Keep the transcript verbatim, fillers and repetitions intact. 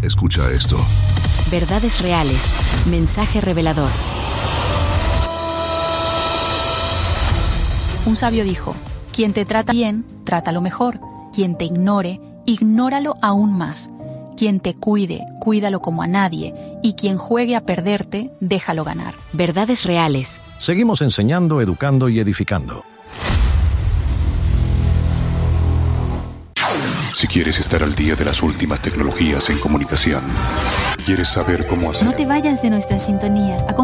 Escucha esto. Verdades reales. Mensaje revelador. Un sabio dijo: quien te trata bien, trátalo mejor. Quien te ignore, ignóralo aún más. Quien te cuide, cuídalo como a nadie. Y quien juegue a perderte, déjalo ganar. Verdades reales. Seguimos enseñando, educando y edificando. Si quieres estar al día de las últimas tecnologías en comunicación, quieres saber cómo hacer... No te vayas de nuestra sintonía.